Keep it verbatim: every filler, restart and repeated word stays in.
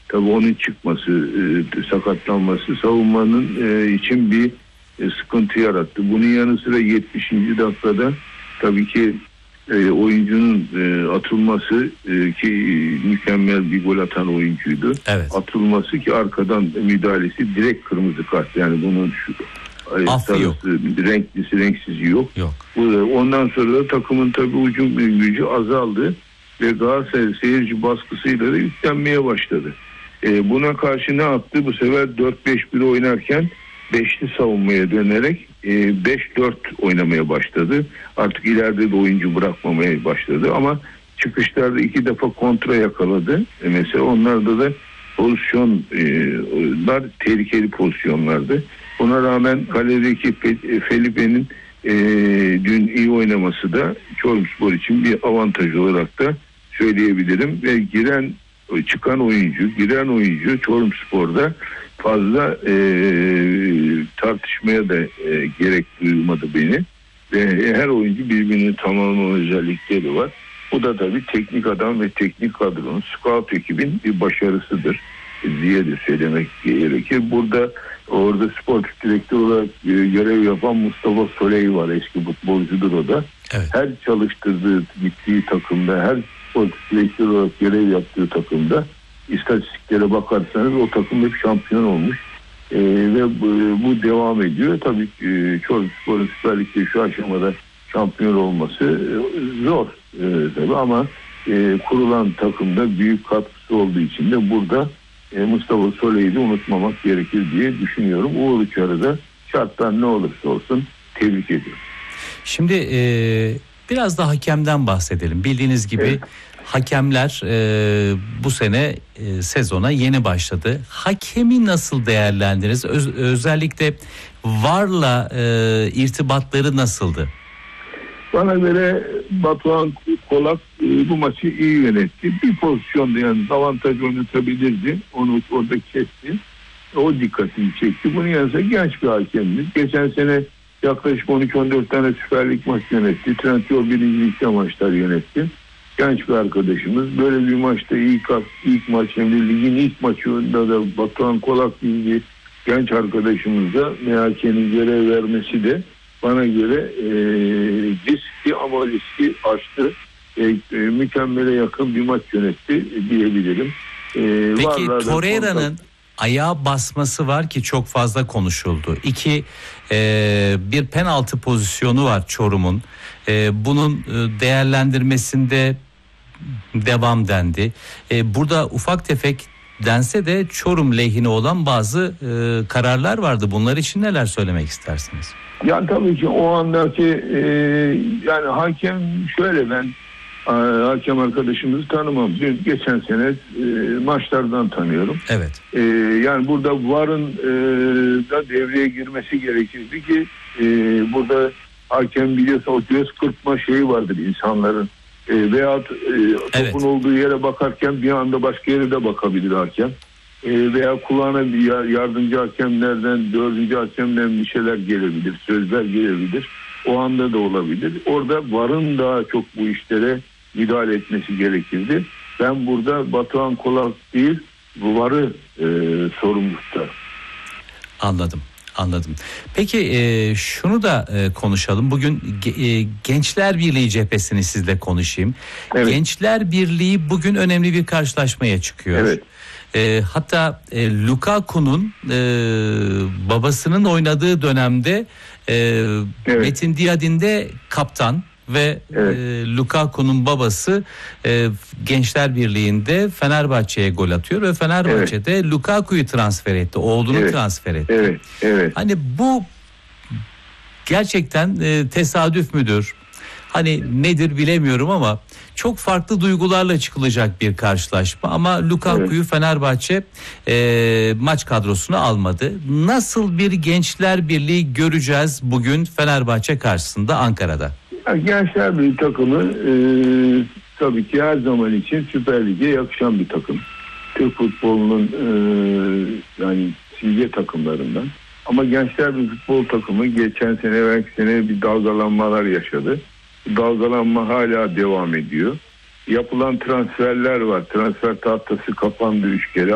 tabii onun çıkması, e, sakatlanması savunmanın e, için bir e, sıkıntı yarattı. Bunun yanı sıra yetmişinci dakikada tabii ki e, oyuncunun e, atılması e, ki e, mükemmel bir gol atan oyuncuydu. Evet. Atılması ki arkadan müdahalesi direkt kırmızı kart. Yani bunun şu sarısı, renklisi, renksizi yok. yok. Ondan sonra da takımın tabii hücum gücü azaldı ve Galatasaray seyirci baskısıyla da yüklenmeye başladı. E, buna karşı ne yaptı? Bu sefer dört beş bir oynarken beşli savunmaya dönerek e, beş dört oynamaya başladı. Artık ileride de oyuncu bırakmamaya başladı ama çıkışlarda iki defa kontra yakaladı. E, mesela onlarda da pozisyonlar tehlikeli pozisyonlardı. Buna rağmen kaledeki Felipe'nin e, dün iyi oynaması da Çorumspor için bir avantaj olarak da söyleyebilirim. Ve giren çıkan oyuncu, giren oyuncu Çorumspor'da fazla e, tartışmaya da e, gerek duymadı beni. Ve her oyuncu birbirinin tamamlama özellikleri var. Bu da tabii teknik adam ve teknik kadronun, scout ekibin bir başarısıdır diye de söylemek gerekir. Burada orada sportif direktör olarak görev yapan Mustafa Soley var. Eski futbolcudur o da. Evet. Her çalıştırdığı, gittiği takımda, her sportif direktör olarak görev yaptığı takımda istatistiklere bakarsanız o takım hep şampiyon olmuş. Ee, ve bu, bu devam ediyor. Tabii e, Çorumspor'un Süper Lig'de şu aşamada şampiyon olması e, zor e, tabii ama e, kurulan takımda büyük katkısı olduğu için de burada e, Mustafa Soley'i de unutmamak gerekir diye düşünüyorum. Uğur Uçar'ı da şartlar ne olursa olsun tebrik ediyorum. Şimdi e, biraz da hakemden bahsedelim. Bildiğiniz gibi evet. Hakemler e, bu sene e, sezona yeni başladı. Hakemi nasıl değerlendiririz? Öz, özellikle V A R'la e, irtibatları nasıldı? Bana göre Batuhan Kolak e, bu maçı iyi yönetti. Bir pozisyonda yani avantaj oynatabilirdi. Onu orada kesti. O dikkatini çekti. Bunun yanında genç bir hakemdi. Geçen sene yaklaşık on üç on dört tane Süper Lig maç yönetti. Trendyol birinci Lig'de maçlar yönetti. Genç bir arkadaşımız. Böyle bir maçta ilk, ilk maç hem de ligin ilk maçında da Batuhan Kolak gibi genç arkadaşımıza M H K'nin görev vermesi de bana göre e, riskli ama riski aştı. E, e, mükemmele yakın bir maç yönetti diyebilirim. E, Peki Torreira'nın ayağa basması var ki çok fazla konuşuldu. İki e, bir penaltı pozisyonu var Çorum'un. E, bunun e, değerlendirmesinde devam dendi. E, burada ufak tefek dense de Çorum lehine olan bazı e, kararlar vardı. Bunlar için neler söylemek istersiniz? Yani tabii ki o andaki e, yani hakem şöyle ben e, hakem arkadaşımızı tanımam. Geçen sene e, maçlardan tanıyorum. Evet. E, yani burada V A R'ın e, da devreye girmesi gerekirdi ki e, burada hakem biliyorsa o göz kırpma şeyi vardır insanların. E, veyahut e, topun evet. olduğu yere bakarken bir anda başka yere de bakabilir hakem. E, veya kulağına bir yardımcı hakemlerden, dördüncü hakemden bir şeyler gelebilir, sözler gelebilir. O anda da olabilir. Orada V A R'ın daha çok bu işlere müdahale etmesi gerekirdi. Ben burada Batuhan Kolak değil, V A R'ı e, sorumlu tutarım. Anladım. Anladım. Peki e, şunu da e, konuşalım. Bugün e, Gençler Birliği cephesini sizle konuşayım. Evet. Gençler Birliği bugün önemli bir karşılaşmaya çıkıyor. Evet. E, hatta e, Lukaku'nun e, babasının oynadığı dönemde e, evet. Metin Diyadin de kaptan ve evet. e, Lukaku'nun babası e, Gençler Birliği'nde Fenerbahçe'ye gol atıyor ve Fenerbahçe'de evet. Lukaku'yu transfer etti. Oğlunu evet. transfer etti. Evet. Evet. Hani bu gerçekten e, tesadüf müdür? Hani nedir bilemiyorum ama çok farklı duygularla çıkılacak bir karşılaşma ama Lukaku'yu evet. Fenerbahçe e, maç kadrosuna almadı. Nasıl bir Gençler Birliği göreceğiz bugün Fenerbahçe karşısında Ankara'da? Gençler Birliği takımı e, tabii ki her zaman için Süper Lig'e yakışan bir takım. Türk futbolunun e, yani silge takımlarından. Ama Gençler Birliği futbol takımı geçen sene belki sene bir dalgalanmalar yaşadı. Dalgalanma hala devam ediyor. Yapılan transferler var. Transfer tahtası kapandı üç kere.